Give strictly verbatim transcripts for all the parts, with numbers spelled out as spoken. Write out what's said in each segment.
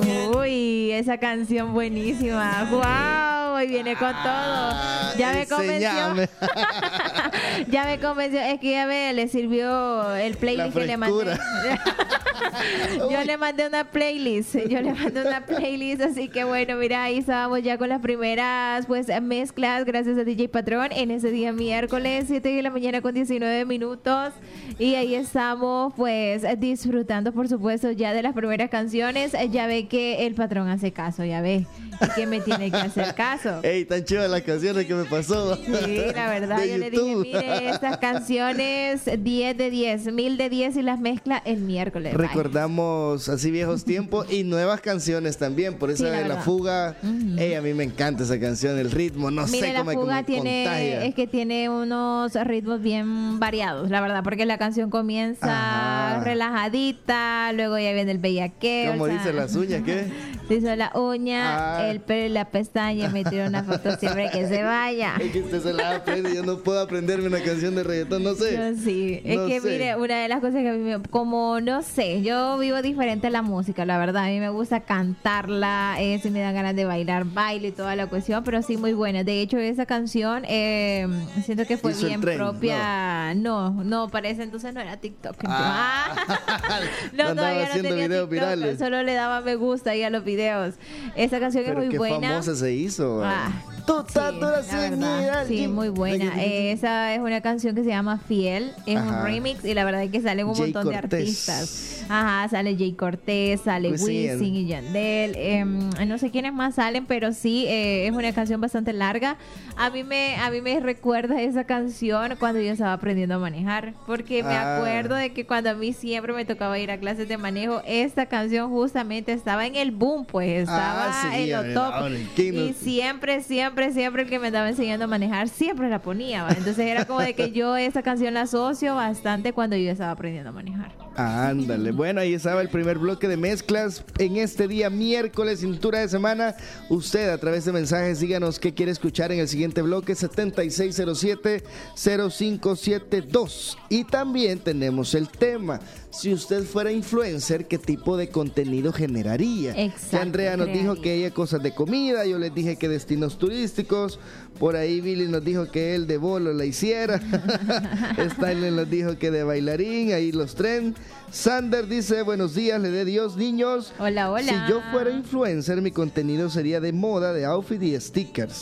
Uy, esa canción buenísima. ¡Wow! Hoy viene con todo. Ya me convenció. Ya me convenció. Es que ya me le sirvió el playlist que le mandé. Yo le mandé una playlist. Yo le mandé una playlist. Así que bueno, mira, ahí estábamos ya con las primeras pues mezclas. Gracias a D J Patrón. En ese día miércoles, siete de la mañana con diecinueve minutos. Y ahí estamos pues disfrutando, por supuesto, ya de las primeras canciones. Ya ve que el patrón hace caso, ya ve. Y que me tiene que hacer caso. Ey, tan chivas las canciones que me pasó. Sí, la verdad, yo le dije, mire, estas canciones diez de diez, mil de diez y las mezcla el miércoles. Recordamos así viejos tiempos y nuevas canciones también. Por eso sí, de la, la fuga, uh-huh. Ey, a mí me encanta esa canción, el ritmo, no mire, sé cómo, la fuga cómo tiene, contagia. Es que tiene unos ritmos bien variados, la verdad, porque la canción comienza Ajá. relajadita, luego ya viene el bellaqueo. ¿Cómo o sea, dice las uñas? ¿Qué? Se hizo la uña, ah. el pelo y la pestaña, me tiró una foto siempre que se vaya. Es que usted se la aprende, yo no puedo aprenderme una canción de reggaetón, no sé. Yo sí, es no que sé. Mire, una de las cosas que a mí me, como no sé, yo vivo diferente a la música, la verdad, a mí me gusta cantarla, eh, si me dan ganas de bailar, baile y toda la cuestión, pero sí muy buena. De hecho, esa canción, eh, siento que fue bien tren, propia. No. no, no, parece entonces no era TikTok. Ah. no, todavía no tenía TikTok, virales. Solo le daba me gusta ahí a los videos. Esa canción pero es muy qué buena. Famosa se hizo. Ah, sí, verdad, sí, muy buena. Eh, esa es una canción que se llama Fiel. Es Ajá. un remix y la verdad es que salen un Jay montón Cortés. de artistas. Ajá, sale Jay Cortés, sale Wisin y Yandel. Eh, no sé quiénes más salen, pero sí, eh, es una canción bastante larga. A mí me, a mí me recuerda esa canción cuando yo estaba aprendiendo a manejar. Porque me ah. acuerdo de que cuando a mí siempre me tocaba ir a clases de manejo, esta canción justamente estaba en el boom, pues estaba ah, sí, en lo top. Y siempre, siempre, siempre el que me andaba enseñando a manejar, siempre la ponía, ¿va? Entonces era como de que yo esa canción la asocio bastante cuando yo estaba aprendiendo a manejar. Ándale, bueno, ahí estaba el primer bloque de mezclas en este día miércoles, cintura de semana. Usted a través de mensajes díganos qué quiere escuchar en el siguiente bloque, setenta y seis cero siete cero cinco siete dos. Y también tenemos el tema, si usted fuera influencer, ¿qué tipo de contenido generaría? Exacto. Que Andrea nos dijo que ella cosas de comida, yo les dije que destinos turísticos, por ahí Billy nos dijo que él de bolo la hiciera, Stanley nos dijo que de bailarín, ahí los tren. Sander dice, buenos días, le dé Dios, niños. Hola, hola. Si yo fuera influencer, mi contenido sería de moda, de outfit y stickers.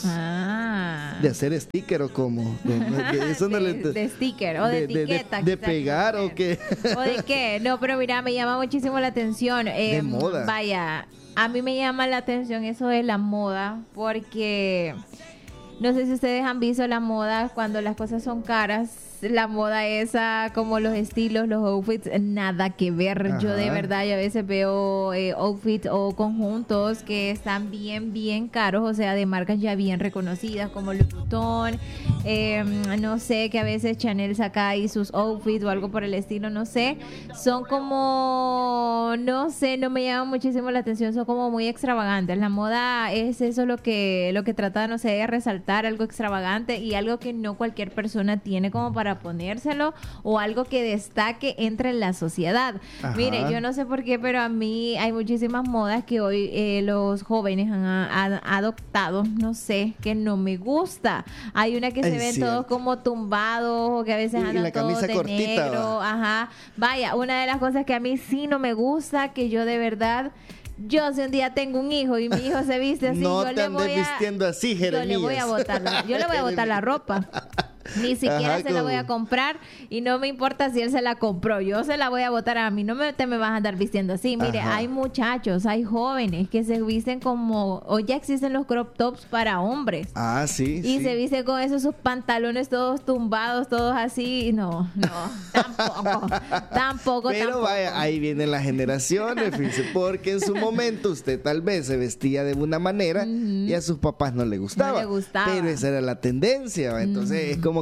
Ah. ¿De hacer sticker o cómo? De, Eso no de, le... de sticker o de, de etiqueta. ¿De, de pegar o qué? ¿O de qué? No, pero mira, me llama muchísimo la atención. Eh, de moda. Vaya, a mí me llama la atención eso de la moda, porque no sé si ustedes han visto la moda cuando las cosas son caras. La moda esa, como los estilos, los outfits, nada que ver. Ajá. Yo de verdad, yo a veces veo eh, outfits o conjuntos que están bien, bien caros, o sea, de marcas ya bien reconocidas como Louis Vuitton, eh, no sé, que a veces Chanel saca ahí sus outfits o algo por el estilo, no sé. Son como, no sé, no me llaman muchísimo la atención, son como muy extravagantes. La moda es eso lo que, lo que trata, no sé, de resaltar algo extravagante y algo que no cualquier persona tiene como para ponérselo o algo que destaque entre la sociedad. Ajá. Mire, yo no sé por qué, pero a mí hay muchísimas modas que hoy eh, los jóvenes han, han adoptado, no sé, que no me gusta. Hay una que se es ven cierto. todos como tumbados o que a veces andan la todos de cortita, negro. Va. Ajá. Vaya, una de las cosas que a mí sí no me gusta, que yo de verdad... Yo si un día tengo un hijo y mi hijo se viste así, no yo te le voy a... vistiendo así, Jeremías. Yo le voy a botar la, yo le voy a botar la ropa. Ni siquiera Ajá, se la voy a comprar y no me importa si él se la compró, yo se la voy a botar. A mí no me, te me vas a andar vistiendo así. Mire, Ajá. hay muchachos, hay jóvenes que se visten como, o ya existen los crop tops para hombres. Ah, sí. Y sí. se visten con esos sus pantalones todos tumbados, todos así. No, no, tampoco, tampoco. Pero tampoco. Vaya, ahí vienen las generaciones, fíjense, porque en su momento usted tal vez se vestía de una manera uh-huh. y a sus papás no le gustaba. No le gustaba. Pero esa era la tendencia, ¿va? Entonces uh-huh. es como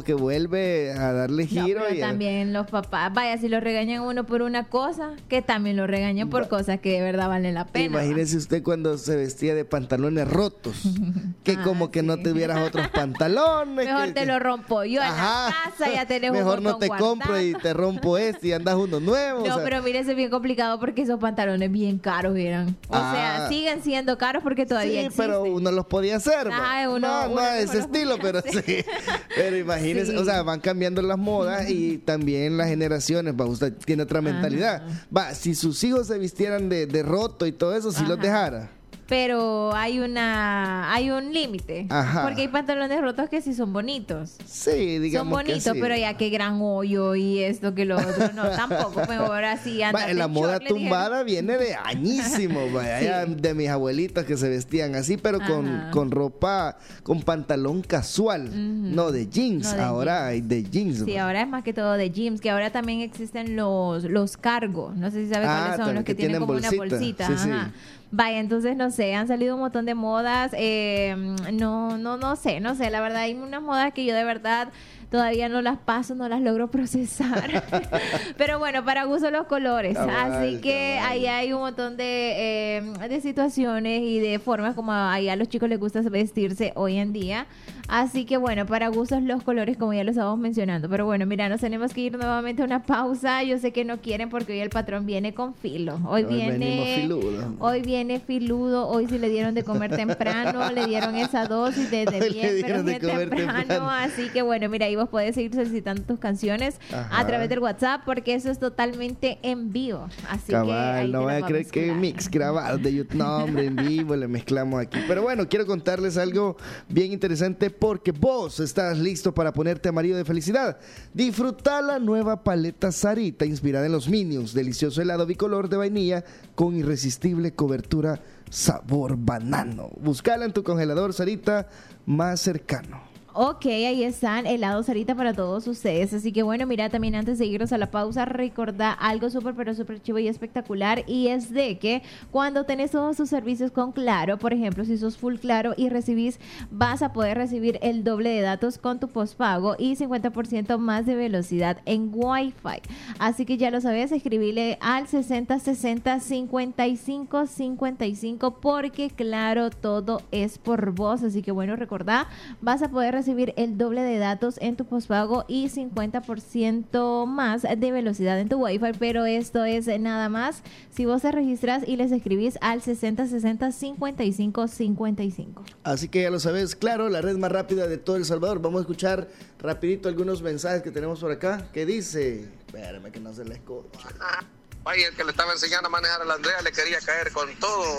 que vuelve a darle giro. No, pero y también los papás, vaya, si lo regañan a uno por una cosa, que también lo regañen por Va. cosas que de verdad valen la pena. Imagínese usted cuando se vestía de pantalones rotos, que ah, como que sí. no tuvieras otros pantalones. Mejor que, te que... lo rompo yo Ajá. en la casa, ya tenés un Mejor no te guardado. compro y te rompo este y andas uno nuevo. No, o sea. pero mire, es bien complicado porque esos pantalones bien caros eran. O ah. sea, siguen siendo caros porque todavía sí, existen. pero uno los podía hacer. Ajá, uno, no, uno no a ese estilo, pero sí. Pero imagínense, sí. o sea, van cambiando las modas y también las generaciones, va, usted tiene otra mentalidad. Ajá. Va, si sus hijos se vistieran de, de roto y todo eso, si Ajá. los dejara. Pero hay una hay un límite. Porque hay pantalones rotos que sí son bonitos. Sí, digamos Son bonitos, que sí. pero ya que gran hoyo y esto que lo otro. No, tampoco. Mejor así anda. La moda tumbada viene de añísimo. Vaya, sí. De mis abuelitas que se vestían así, pero con, con ropa, con pantalón casual. Uh-huh. No de jeans. No de ahora jeans. hay de jeans. Sí, ahora es más que todo de jeans. Que ahora también existen los, los cargos. No sé si sabes ah, cuáles son. Los que, que tienen, tienen como bolsita. una bolsita. Sí, Ajá. Sí. Vaya, entonces no sé, han salido un montón de modas, eh, no, no, no sé, no sé, la verdad hay unas modas que yo de verdad todavía no las paso, no las logro procesar. Pero bueno, para gusto los colores. Cabal, Así que cabal. ahí hay un montón de, eh, de situaciones y de formas como ahí a los chicos les gusta vestirse hoy en día. Así que bueno, para gustos los colores, como ya lo estábamos mencionando. Pero bueno, mira, nos tenemos que ir nuevamente a una pausa. Yo sé que no quieren porque hoy el patrón viene con filo. Hoy, hoy viene filudo. Hoy viene filudo. Hoy sí le dieron de comer temprano. Le dieron esa dosis desde bien, pero de temprano, temprano. Así que bueno, mira, ahí vos podés seguir solicitando tus canciones Ajá. a través del WhatsApp porque eso es totalmente en vivo. Así Cabal, que ahí no voy a creer que mix grabado de YouTube. No, hombre, en vivo le mezclamos aquí. Pero bueno, quiero contarles algo bien interesante porque vos estás listo para ponerte amarillo de felicidad. Disfruta la nueva paleta Sarita inspirada en los Minions. Delicioso helado bicolor de vainilla con irresistible cobertura sabor banano. Búscala en tu congelador Sarita más cercano. Ok, ahí están helados Sarita para todos ustedes. Así que bueno, mira, también antes de irnos a la pausa, recordá algo súper, pero súper chivo y espectacular. Y es de que cuando tenés todos tus servicios con Claro, por ejemplo, si sos full Claro y recibís, vas a poder recibir el doble de datos con tu postpago y cincuenta por ciento más de velocidad en Wi-Fi. Así que ya lo sabes, escribile al sesenta sesenta cincuenta y cinco cincuenta y cinco porque Claro, todo es por vos. Así que bueno, recordá, vas a poder recibir recibir el doble de datos en tu postpago y cincuenta por ciento más de velocidad en tu Wi-Fi, pero esto es nada más si vos te registras y les escribís al sesenta sesenta cincuenta y cinco cincuenta y cinco. Así que ya lo sabes, Claro, la red más rápida de todo El Salvador. Vamos a escuchar rapidito algunos mensajes que tenemos por acá. ¿Qué dice? Espérame que no se le escucha. Vaya, el que le estaba enseñando a manejar a la Andrea le quería caer con todo.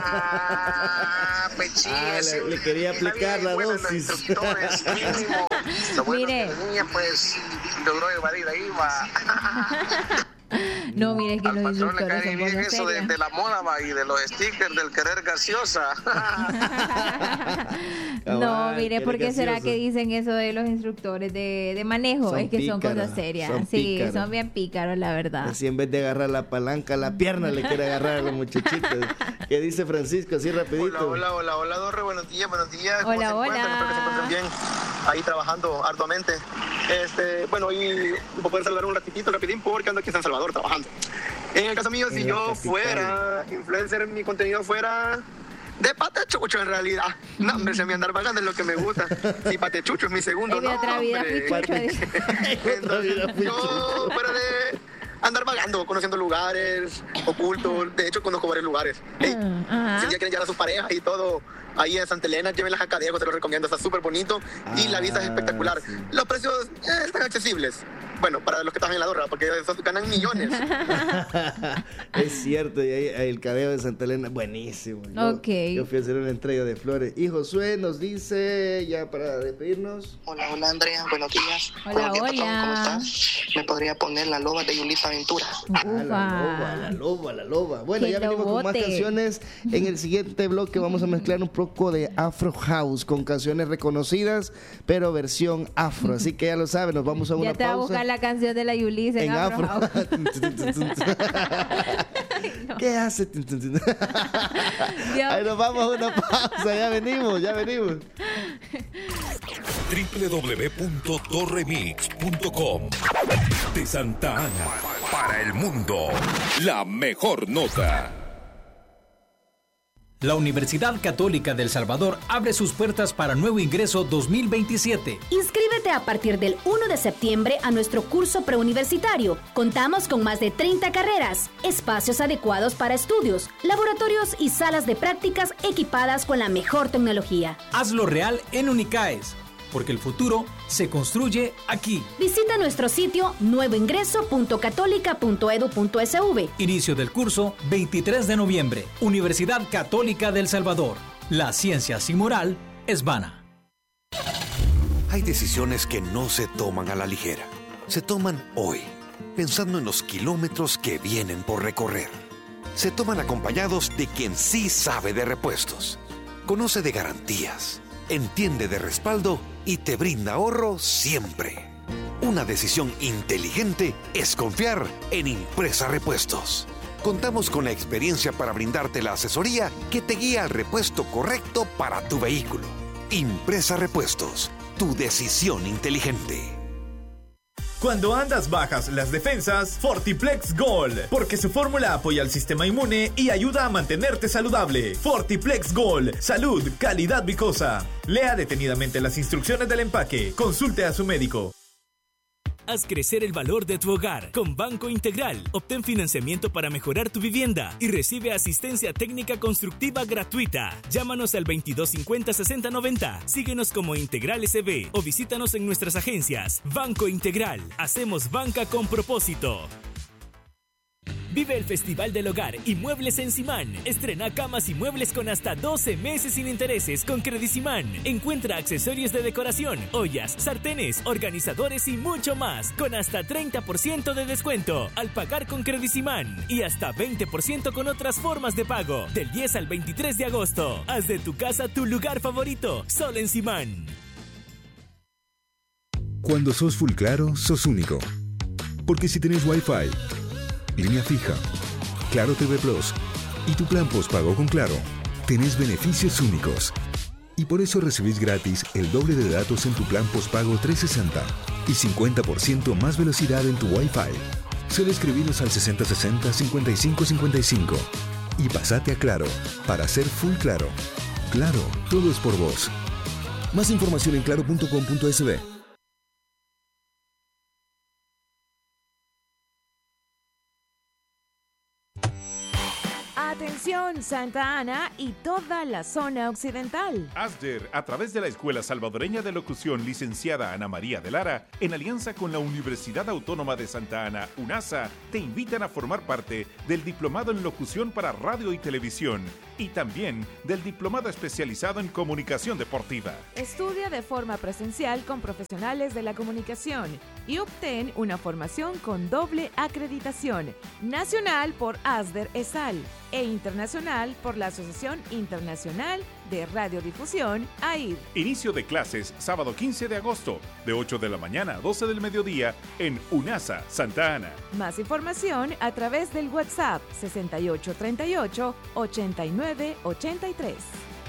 Ajá, ah, le, le quería aplicar la dosis. Lo bueno Mire. Que la niña pues logró evadir ahí, va. No, mire que al los patrón le cae bien eso de, de la moda, va, y de los stickers del querer gaseosa. No, mire, ¿por qué será que dicen eso de los instructores de, de manejo? Son es que pícaros, son cosas serias. Son sí, pícaros. Son bien pícaros, la verdad. Así en vez de agarrar la palanca, la pierna le quiere agarrar a los muchachitos. ¿Qué dice Francisco? Así rapidito. Hola, hola, hola, hola, Dorre, buenos días, buenos días. ¿Cómo hola, se hola. Espero que se encuentren bien. Ahí trabajando arduamente. Este, bueno, hoy voy a poder saludar un ratitito, rapidín, porque ando aquí en San Salvador trabajando. En el caso mío, en si yo capital. fuera influencer, mi contenido fuera de patechucho en realidad. No, hombre, se me andar pagando es lo que me gusta. Si patechucho es mi segundo, no, otra vida hombre. Entonces, yo fuera de andar vagando, conociendo lugares ocultos. De hecho, conozco varios lugares. Hey, uh-huh. Si ya quieren llevar a sus parejas y todo, ahí en Santa Elena, llévenlas a Cadejo, te lo recomiendo, está súper bonito ah, y la vista es espectacular. Sí. Los precios eh, están accesibles. Bueno, para los que están en la Dorra, porque esos ganan millones. Es cierto, y ahí, ahí el Cadejo de Santa Elena, buenísimo. Yo, okay. yo fui a hacer una entrega de flores. Y Josué nos dice, ya para despedirnos. Hola, hola Andrea, buenos días. Hola, buenos días, hola. Patrón, ¿cómo estás? Me podría poner la loba de Yulisa Ventura. Ah, la loba, la loba, la loba. Bueno, ya venimos lobote. Con más canciones. En el siguiente bloque vamos a mezclar un poco de Afro House con canciones reconocidas, pero versión afro. Así que ya lo saben, nos vamos a una ya te pausa. Va a buscar la canción de la Yulisa en, en Afro, afro. No. ¿Qué hace? Ahí nos vamos a una pausa. Ya venimos, ya venimos. doble u doble u doble u punto torremix punto com. De Santa Ana para el mundo, la mejor nota. La Universidad Católica de El Salvador abre sus puertas para nuevo ingreso dos mil veintisiete. Inscríbete a partir del primero de septiembre a nuestro curso preuniversitario. Contamos con más de treinta carreras, espacios adecuados para estudios, laboratorios y salas de prácticas equipadas con la mejor tecnología. Hazlo real en Unicaes, porque el futuro se construye aquí. Visita nuestro sitio nuevo ingreso punto católica punto edu punto es ve. Inicio del curso veintitrés de noviembre. Universidad Católica de El Salvador. La ciencia sin moral es vana. Hay decisiones que no se toman a la ligera. Se toman hoy, pensando en los kilómetros que vienen por recorrer. Se toman acompañados de quien sí sabe de repuestos, conoce de garantías, entiende de respaldo y te brinda ahorro siempre. Una decisión inteligente es confiar en Impresa Repuestos. Contamos con la experiencia para brindarte la asesoría que te guía al repuesto correcto para tu vehículo. Impresa Repuestos, tu decisión inteligente. Cuando andas bajas las defensas, Fortiplex Gold, porque su fórmula apoya al sistema inmune y ayuda a mantenerte saludable. Fortiplex Gold, salud, calidad vicosa. Lea detenidamente las instrucciones del empaque. Consulte a su médico. Haz crecer el valor de tu hogar con Banco Integral. Obtén financiamiento para mejorar tu vivienda y recibe asistencia técnica constructiva gratuita. Llámanos al veintidós cincuenta sesenta noventa. Síguenos como Integral S B o visítanos en nuestras agencias. Banco Integral. Hacemos banca con propósito. Vive el Festival del Hogar y Muebles en Simán. Estrena camas y muebles con hasta doce meses sin intereses con Credisimán. Encuentra accesorios de decoración, ollas, sartenes, organizadores y mucho más con hasta treinta por ciento de descuento al pagar con Credisimán y hasta veinte por ciento con otras formas de pago. Del diez al veintitrés de agosto. Haz de tu casa tu lugar favorito, solo en Simán. Cuando sos Full Claro, sos único. Porque si tenés Wi-Fi, línea fija, Claro T V Plus y tu plan postpago con Claro, tenés beneficios únicos. Y por eso recibís gratis el doble de datos en tu plan postpago trescientos sesenta y cincuenta por ciento más velocidad en tu Wi-Fi. Solo escribinos al sesenta sesenta cincuenta y cinco cincuenta y cinco y pasate a Claro para ser Full Claro. Claro, todo es por vos. Más información en claro punto com punto es be. Atención Santa Ana y toda la zona occidental. ASDER, a través de la Escuela Salvadoreña de Locución licenciada Ana María de Lara, en alianza con la Universidad Autónoma de Santa Ana, UNASA, te invitan a formar parte del Diplomado en Locución para Radio y Televisión y también del Diplomado especializado en Comunicación Deportiva. Estudia de forma presencial con profesionales de la comunicación y obtén una formación con doble acreditación, nacional por ASDER ESAL e internacional por la Asociación Internacional de Radiodifusión, A I R. Inicio de clases sábado quince de agosto, de ocho de la mañana a doce del mediodía en UNASA, Santa Ana. Más información a través del WhatsApp sesenta y ocho treinta y ocho ochenta y nueve ochenta y tres.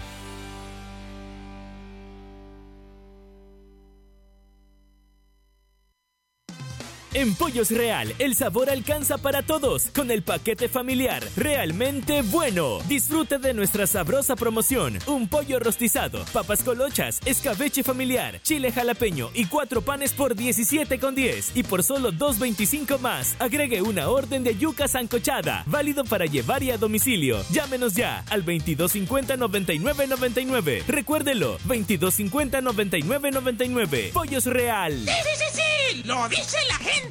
En Pollos Real, el sabor alcanza para todos con el paquete familiar realmente bueno. Disfrute de nuestra sabrosa promoción: un pollo rostizado, papas colochas, escabeche familiar, chile jalapeño y cuatro panes por diecisiete con diez. Y por solo dos veinticinco más, agregue una orden de yuca sancochada, válido para llevar y a domicilio. Llámenos ya al veintidós cincuenta noventa y nueve noventa y nueve. Recuérdelo, veintidós cincuenta noventa y nueve noventa y nueve. Pollos Real. ¡Sí, sí, sí, sí! ¡Lo dice la gente!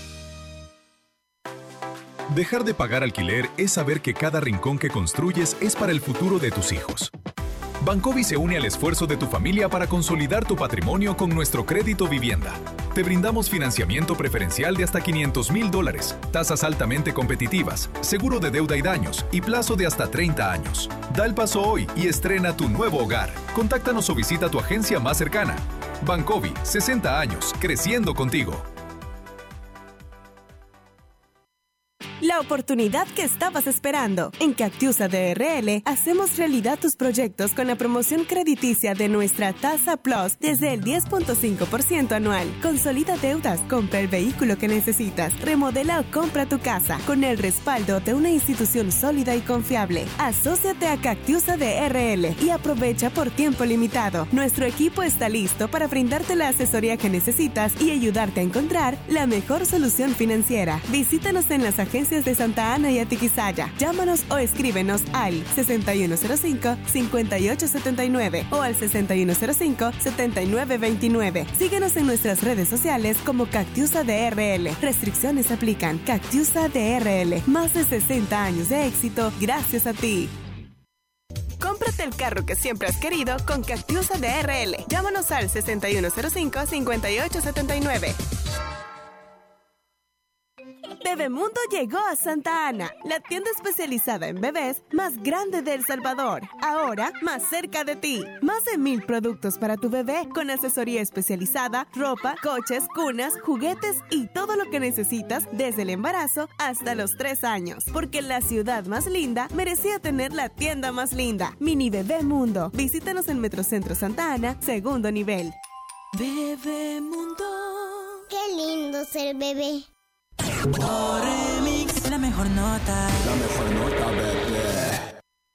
Dejar de pagar alquiler es saber que cada rincón que construyes es para el futuro de tus hijos. Bancovi se une al esfuerzo de tu familia para consolidar tu patrimonio con nuestro crédito vivienda. Te brindamos financiamiento preferencial de hasta quinientos mil dólares, tasas altamente competitivas, seguro de deuda y daños y plazo de hasta treinta años. Da el paso hoy y estrena tu nuevo hogar. Contáctanos o visita tu agencia más cercana. Bancovi, sesenta años, creciendo contigo. La la oportunidad que estabas esperando. En Cactiusa D R L hacemos realidad tus proyectos con la promoción crediticia de nuestra tasa Plus desde el diez punto cinco por ciento anual. Consolida deudas, compra el vehículo que necesitas, remodela o compra tu casa con el respaldo de una institución sólida y confiable. Asóciate a Cactiusa D R L y aprovecha por tiempo limitado. Nuestro equipo está listo para brindarte la asesoría que necesitas y ayudarte a encontrar la mejor solución financiera. Visítanos en las agencias de Santa Ana y Atiquizaya. Llámanos o escríbenos al sesenta y uno cero cinco, cincuenta y ocho setenta y nueve o al sesenta y uno cero cinco, setenta y nueve veintinueve. Síguenos en nuestras redes sociales como Cactiusa D R L. Restricciones aplican. Cactiusa D R L. Más de sesenta años de éxito gracias a ti. Cómprate el carro que siempre has querido con Cactiusa D R L. Llámanos al sesenta y uno cero cinco, cincuenta y ocho setenta y nueve. Bebemundo llegó a Santa Ana, la tienda especializada en bebés más grande de El Salvador. Ahora, más cerca de ti. Más de mil productos para tu bebé con asesoría especializada, ropa, coches, cunas, juguetes y todo lo que necesitas desde el embarazo hasta los tres años. Porque la ciudad más linda merecía tener la tienda más linda. Mini Bebemundo. Visítanos en Metrocentro Santa Ana, segundo nivel. Bebemundo. Qué lindo ser bebé. Remix, la mejor nota. La mejor nota, bebé.